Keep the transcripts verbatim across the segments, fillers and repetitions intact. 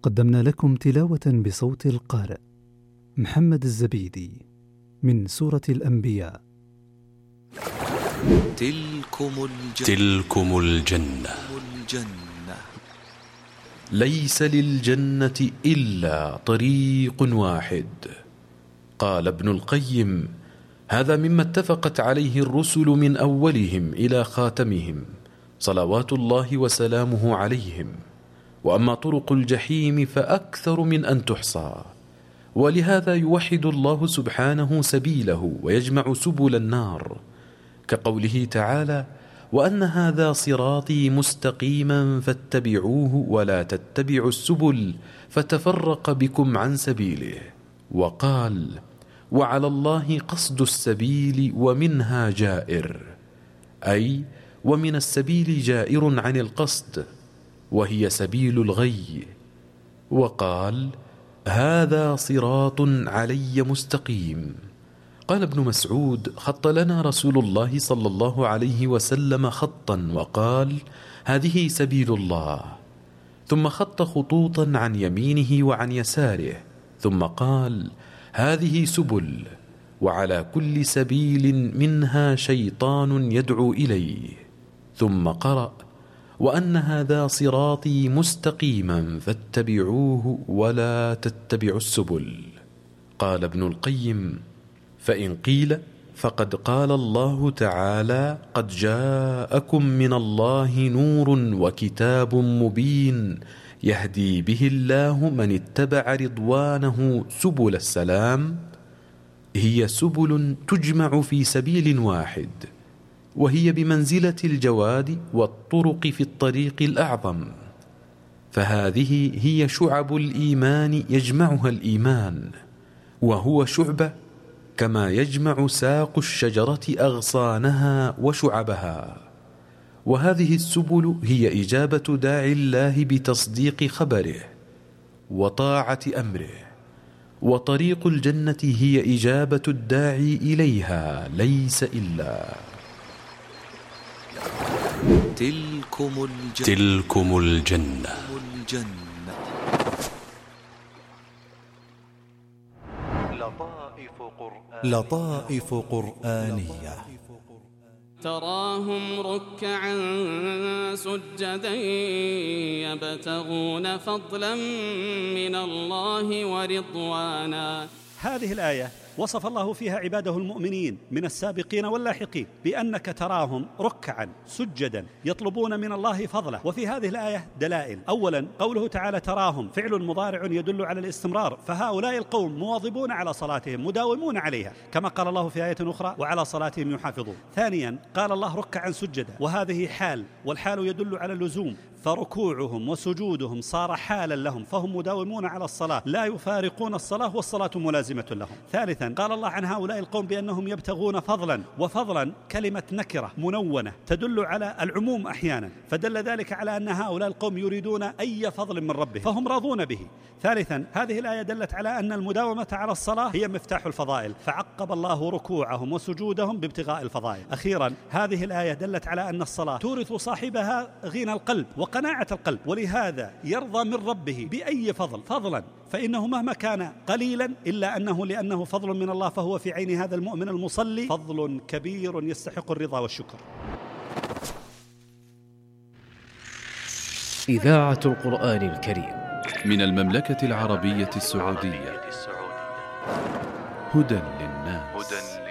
قدمنا لكم تلاوة بصوت القارئ محمد الزبيدي من سورة الأنبياء. تلكم الجنة, تلكم الجنة. الجنة ليس للجنة إلا طريق واحد. قال ابن القيم: هذا مما اتفقت عليه الرسل من أولهم إلى خاتمهم صلوات الله وسلامه عليهم. وأما طرق الجحيم فأكثر من أن تحصى، ولهذا يوحد الله سبحانه سبيله ويجمع سبل النار، كقوله تعالى: وأن هذا صراطي مستقيما فاتبعوه ولا تتبعوا السبل فتفرق بكم عن سبيله. وقال: وعلى الله قصد السبيل ومنها جائر، أي ومن السبيل جائر عن القصد، وهي سبيل الغي. وقال: هذا صراط علي مستقيم. قال ابن مسعود: خط لنا رسول الله صلى الله عليه وسلم خطا وقال: هذه سبيل الله، ثم خط خطوطا عن يمينه وعن يساره، ثم قال: هذه سبل، وعلى كل سبيل منها شيطان يدعو إليه، ثم قرأ: وأن هذا صراطي مستقيما فاتبعوه ولا تتبعوا السبل. قال ابن القيم: فإن قيل فقد قال الله تعالى: قد جاءكم من الله نور وكتاب مبين يهدي به الله من اتبع رضوانه سبل السلام. هي سبل تجمع في سبيل واحد، وهي بمنزلة الجواد والطرق في الطريق الأعظم، فهذه هي شعب الإيمان يجمعها الإيمان، وهو شعبة كما يجمع ساق الشجرة أغصانها وشعبها. وهذه السبل هي إجابة داعي الله بتصديق خبره وطاعة أمره، وطريق الجنة هي إجابة الداعي إليها ليس إلا. تلكم الجنة, تلكم الجنة. الجنة. لطائف قرآنية. تراهم ركعا سجدا يبتغون فضلا من الله ورضوانا. هذه الآية وصف الله فيها عباده المؤمنين من السابقين واللاحقين بأنك تراهم ركعا سجدا يطلبون من الله فضله. وفي هذه الآية دلائل. أولا قوله تعالى تراهم فعل مضارع يدل على الاستمرار، فهؤلاء القوم مواظبون على صلاتهم مداومون عليها، كما قال الله في آية أخرى: وعلى صلاتهم يحافظون. ثانيا قال الله ركعا سجدا، وهذه حال، والحال يدل على اللزوم، فركوعهم وسجودهم صار حالا لهم، فهم مداومون على الصلاة لا يفارقون الصلاة والصلاة ملازمة لهم. ثالثا قال الله عن هؤلاء القوم بأنهم يبتغون فضلا، وفضلا كلمة نكرة منونة تدل على العموم أحيانا، فدل ذلك على أن هؤلاء القوم يريدون أي فضل من ربهم فهم راضون به. ثالثا هذه الآية دلت على أن المداومة على الصلاة هي مفتاح الفضائل، فعقب الله ركوعهم وسجودهم بابتغاء الفضائل. أخيرا هذه الآية دلت على أن الصلاة تورث صاحبها غنى القلب وقناعة القلب، ولهذا يرضى من ربه بأي فضل فضلا، فإنه مهما كان قليلا إلا أنه لأنه فضل من الله فهو في عين هذا المؤمن المصلي فضل كبير يستحق الرضا والشكر. إذاعة القرآن الكريم من المملكة العربية السعودية. هدى للناس.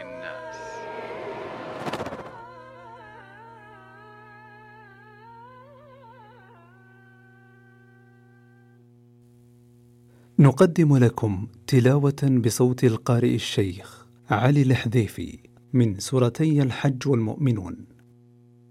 نقدم لكم تلاوة بصوت القارئ الشيخ علي الحذيفي من سورتي الحج والمؤمنون.